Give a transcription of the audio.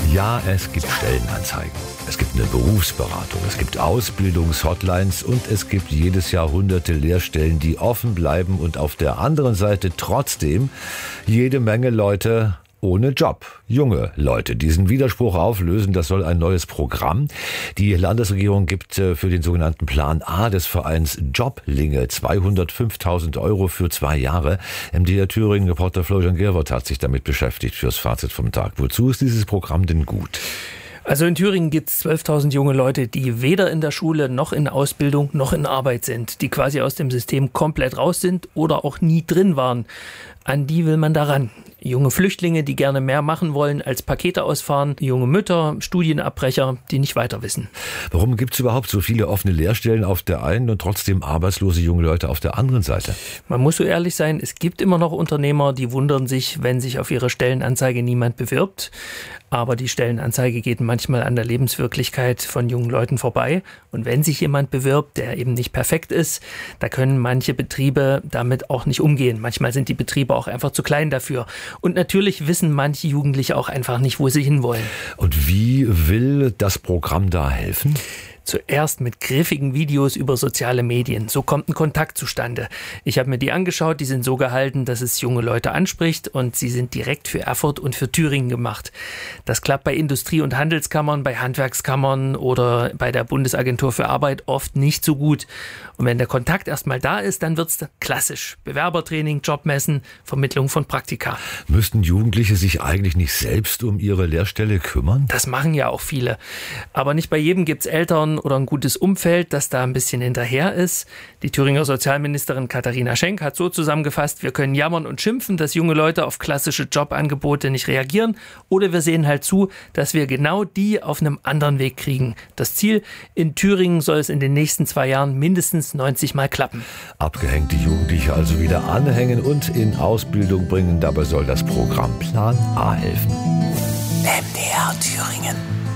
Ja, es gibt Stellenanzeigen, es gibt eine Berufsberatung, es gibt Ausbildungshotlines und es gibt jedes Jahr hunderte Lehrstellen, die offen bleiben und auf der anderen Seite trotzdem jede Menge Leute ohne Job. Junge Leute. Diesen Widerspruch auflösen, das soll ein neues Programm. Die Landesregierung gibt für den sogenannten Plan A des Vereins Joblinge 205.000 € für 2 Jahre. MDR Thüringen-Reporter Florian Gerwert hat sich damit beschäftigt fürs Fazit vom Tag. Wozu ist dieses Programm denn gut? Also in Thüringen gibt es 12.000 junge Leute, die weder in der Schule noch in Ausbildung noch in Arbeit sind, die quasi aus dem System komplett raus sind oder auch nie drin waren. An die will man daran. Junge Flüchtlinge, die gerne mehr machen wollen als Pakete ausfahren, junge Mütter, Studienabbrecher, die nicht weiter wissen. Warum gibt es überhaupt so viele offene Lehrstellen auf der einen und trotzdem arbeitslose junge Leute auf der anderen Seite? Man muss so ehrlich sein, es gibt immer noch Unternehmer, die wundern sich, wenn sich auf ihre Stellenanzeige niemand bewirbt. Aber die Stellenanzeige geht manchmal an der Lebenswirklichkeit von jungen Leuten vorbei. Und wenn sich jemand bewirbt, der eben nicht perfekt ist, da können manche Betriebe damit auch nicht umgehen. Manchmal sind die Betriebe auch einfach zu klein dafür. Und natürlich wissen manche Jugendliche auch einfach nicht, wo sie hinwollen. Und wie will das Programm da helfen? Zuerst mit griffigen Videos über soziale Medien. So kommt ein Kontakt zustande. Ich habe mir die angeschaut, die sind so gehalten, dass es junge Leute anspricht und sie sind direkt für Erfurt und für Thüringen gemacht. Das klappt bei Industrie- und Handelskammern, bei Handwerkskammern oder bei der Bundesagentur für Arbeit oft nicht so gut. Und wenn der Kontakt erstmal da ist, dann wird's klassisch. Bewerbertraining, Jobmessen, Vermittlung von Praktika. Müssten Jugendliche sich eigentlich nicht selbst um ihre Lehrstelle kümmern? Das machen ja auch viele. Aber nicht bei jedem gibt's Eltern oder ein gutes Umfeld, das da ein bisschen hinterher ist. Die Thüringer Sozialministerin Katharina Schenk hat so zusammengefasst: Wir können jammern und schimpfen, dass junge Leute auf klassische Jobangebote nicht reagieren, oder wir sehen halt zu, dass wir genau die auf einem anderen Weg kriegen. Das Ziel: In Thüringen soll es in den nächsten 2 Jahren mindestens 90 Mal klappen. Abgehängte Jugendliche also wieder anhängen und in Ausbildung bringen. Dabei soll das Programm Plan A helfen. MDR Thüringen.